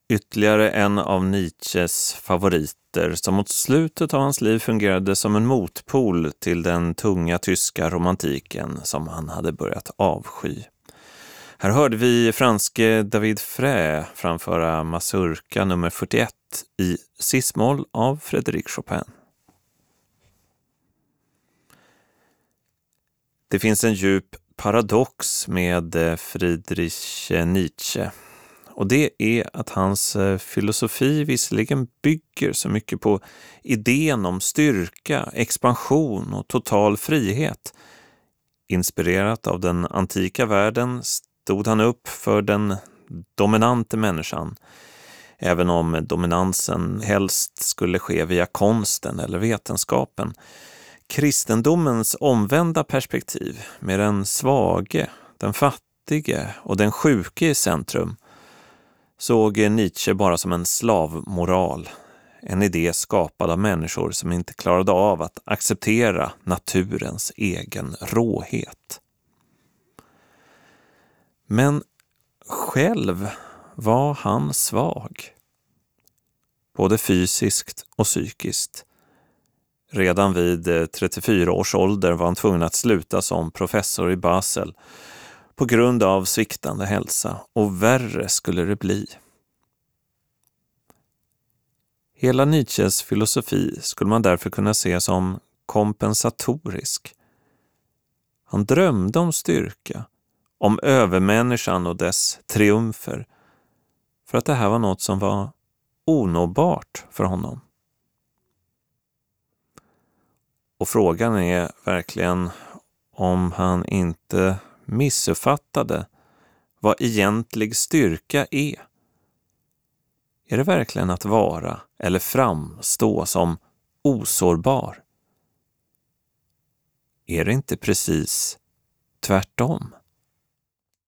Ytterligare en av Nietzsches favoriter som mot slutet av hans liv fungerade som en motpol till den tunga tyska romantiken som han hade börjat avsky. Här hörde vi franske David Frey framföra Mazurka nummer 41 i cis-moll av Frédéric Chopin. Det finns en djup paradox med Friedrich Nietzsche. Och det är att hans filosofi visserligen bygger så mycket på idén om styrka, expansion och total frihet. Inspirerat av den antika världen stod han upp för den dominante människan, även om dominansen helst skulle ske via konsten eller vetenskapen. Kristendomens omvända perspektiv med den svage, den fattige och den sjuke i centrum såg Nietzsche bara som en slavmoral, en idé skapad av människor som inte klarade av att acceptera naturens egen råhet. Men själv var han svag, både fysiskt och psykiskt. Redan vid 34 års ålder var han tvungen att sluta som professor i Basel på grund av sviktande hälsa, och värre skulle det bli. Hela Nietzsches filosofi skulle man därför kunna se som kompensatorisk. Han drömde om styrka, om övermänniskan och dess triumfer, för att det här var något som var onåbart för honom. Och frågan är verkligen om han inte missuppfattade vad egentlig styrka är. Är det verkligen att vara eller framstå som osårbar? Är det inte precis tvärtom?